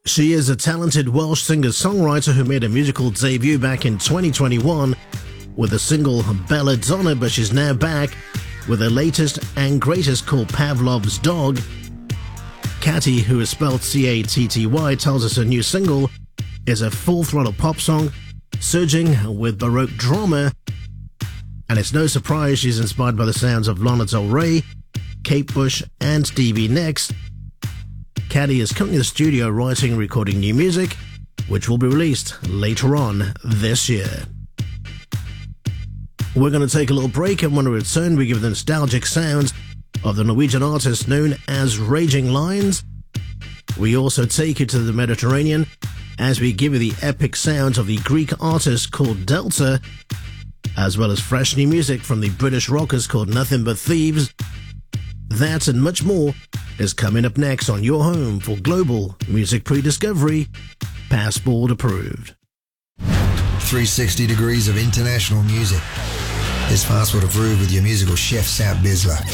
She is a talented Welsh singer-songwriter who made a musical debut back in 2021 with the single Bella Donna, but she's now back with her latest and greatest called Pavlov's Dog. Catty, who is spelled C-A-T-T-Y, tells us her new single is a full-throttle pop song, surging with Baroque drama, and it's no surprise she's inspired by the sounds of Lana Del Rey, Kate Bush, and Stevie Nicks. Catty is currently in the studio writing and recording new music, which will be released later on this year. We're going to take a little break, and when we return, we give the nostalgic sounds of the Norwegian artist known as Raging Lions. We also take you to the Mediterranean as we give you the epic sounds of the Greek artist called Delta, as well as fresh new music from the British rockers called Nothing But Thieves. That and much more is coming up next on your home for global music pre-discovery, Passport approved. 360 degrees of international music. It's Passport approved with your musical chef, Sam Bisler.